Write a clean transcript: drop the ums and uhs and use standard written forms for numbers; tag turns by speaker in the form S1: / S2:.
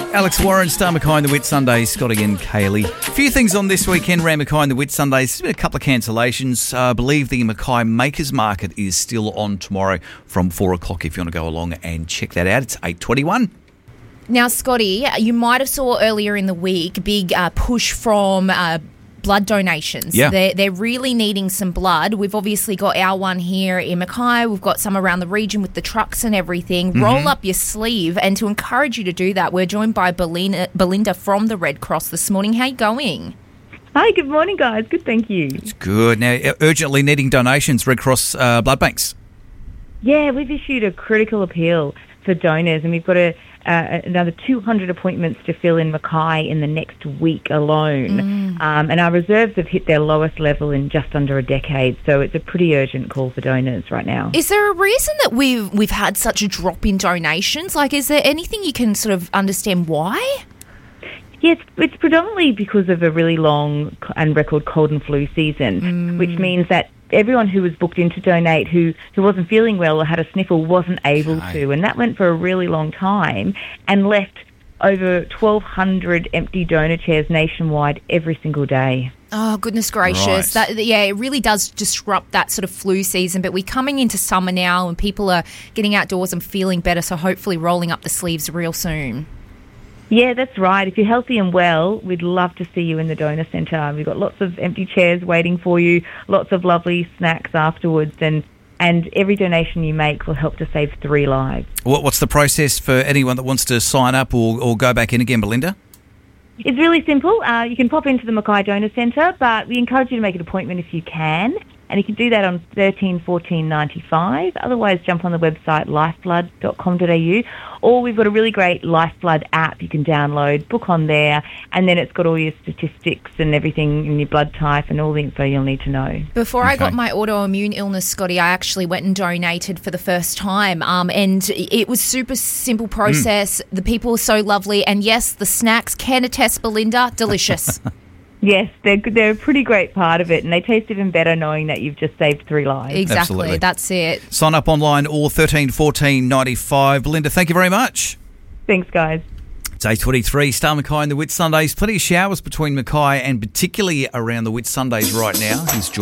S1: Alex Warren, Star Mackay and the Whit Sundays, Scotty and Kaylee. A few things on this weekend around Mackay and the Whit Sundays. There's been a couple of cancellations. I believe the Mackay Makers Market is still on tomorrow from 4 o'clock if you want to go along and check that out. It's 8:21.
S2: Now, Scotty, you might have saw earlier in the week big push from blood donations.
S1: Yeah.
S2: They're really needing some blood. We've obviously got our one here in Mackay. We've got some around the region with the trucks and everything.
S1: Mm-hmm.
S2: Roll up your sleeve. And to encourage you to do that, we're joined by Belinda from the Red Cross this morning. How you going?
S3: Hi, good morning, guys. Good, thank you.
S1: It's good. Now, urgently needing donations, Red Cross blood banks.
S3: Yeah, we've issued a critical appeal for donors, and we've got another 200 appointments to fill in Mackay in the next week alone. And our reserves have hit their lowest level in just under a decade, so it's a pretty urgent call for donors right now.
S2: Is there a reason that we've had such a drop in donations? Like, is there anything you can sort of understand why?
S3: Yeah, it's predominantly because of a really long and record cold and flu season, which means that everyone who was booked in to donate who wasn't feeling well or had a sniffle wasn't able to, and that went for a really long time and left over 1,200 empty donor chairs nationwide every single day.
S2: Oh, goodness gracious.
S1: Right.
S2: It really does disrupt that sort of flu season, but we're coming into summer now and people are getting outdoors and feeling better, so hopefully rolling up the sleeves real soon.
S3: Yeah, that's right. If you're healthy and well, we'd love to see you in the donor centre. We've got lots of empty chairs waiting for you, lots of lovely snacks afterwards, and every donation you make will help to save 3 lives.
S1: What's the process for anyone that wants to sign up or go back in again, Belinda?
S3: It's really simple. You can pop into the Mackay Donor Centre, but we encourage you to make an appointment if you can. And you can do that on 13 14 95. Otherwise, jump on the website lifeblood.com.au. Or we've got a really great Lifeblood app you can download, book on there, and then it's got all your statistics and everything and your blood type and all the info you'll need to know.
S2: Before I got my autoimmune illness, Scotty, I actually went and donated for the first time. And it was super simple process. The people were so lovely. And yes, the snacks, can attest, Belinda, delicious.
S3: Yes, they're a pretty great part of it, and they taste even better knowing that you've just saved 3 lives.
S2: Exactly,
S1: Absolutely.
S2: That's it.
S1: Sign up online or 13 14 95. Belinda, thank you very much.
S3: Thanks, guys.
S1: It's 8:23, Star Mackay and the Whit Sundays. Plenty of showers between Mackay and particularly around the Whit Sundays right now. Here's